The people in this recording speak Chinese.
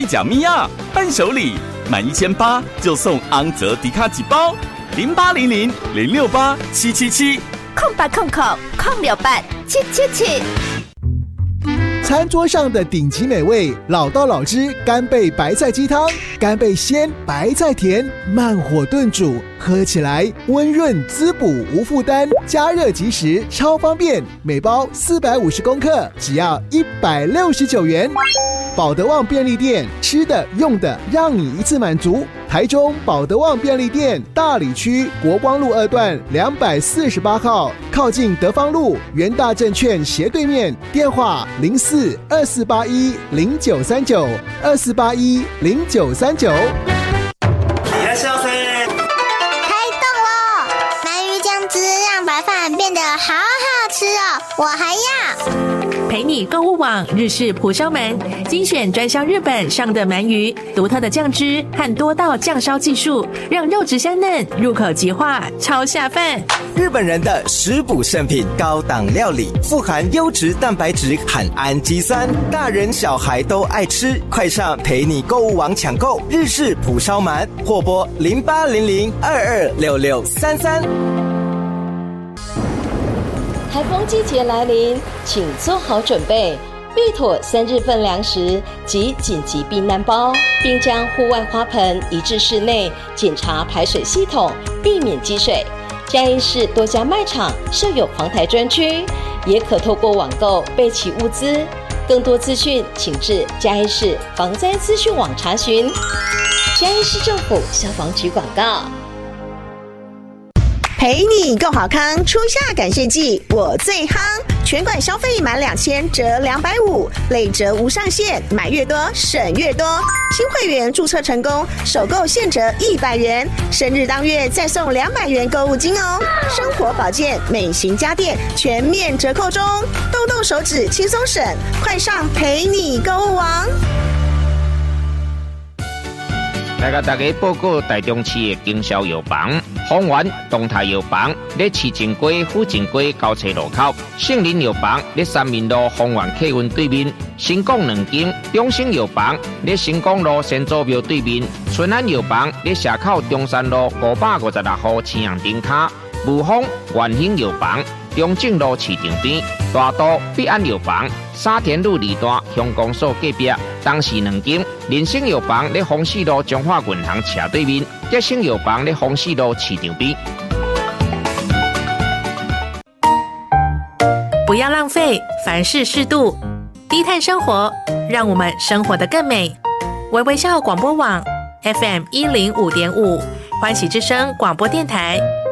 奖咪呀，伴手礼满1800就送昂泽迪卡几包，0800-068-777， 空68-777。 餐桌上的顶级美味，老道老汁干贝白菜鸡汤，干贝鲜，白菜甜，慢火炖煮，喝起来温润滋补，无负担，加热即食，超方便。每包450公克，只要169元。保德旺便利店，吃的用的让你一次满足。台中保德旺便利店大里区国光路2段248号，靠近德芳路元大证券斜对面，电话04-2481-0939，2481-0939。 开动喽！鳗鱼酱汁让白饭变得好好吃哦，我还要。 陪你购物网日式蒲烧鳗，精选专销日本上的鳗鱼，独特的酱汁和多道酱烧技术，让肉质香嫩，入口即化，超下饭。 日本人的食补圣品，高档料理，富含优质蛋白质和氨基酸，大人小孩都爱吃。快上陪你购物网抢购日式蒲烧鳗，或拨0800-226633。 台风季节来临，请做好准备，备妥3日份粮食及紧急避难包，并将户外花盆移至室内，检查排水系统，避免积水。嘉义市多家卖场设有防台专区，也可透过网购备齐物资。更多资讯，请至嘉义市防灾资讯网查询。嘉义市政府消防局广告。 陪你够好康，初夏感谢季我最夯，全馆消费满2000折250，累折无上限，买越多省越多。新会员注册成功，首购现折100元，生日当月再送200元购物金哦。生活保健、美型家电全面折扣中，动动手指轻松省，快上陪你购物网。 来甲大家报告台中市的经销药房，丰源东泰药房在市政街、府政街交叉路口，圣林药房在三民路丰源客运对面，新港2间，中兴药房在新港路先祖庙对面，春安药房在社口中山路556号青阳顶卡，武丰元兴药房中正路市场边，大都必安药房沙田路2段乡公所隔壁，东市2间。人生药房在丰市路中华银行斜对面，德兴药房在丰市路市场边。 不要浪费，凡事适度，低碳生活，让我们生活得更美。微微笑广播网 FM105.5，欢喜之声广播电台。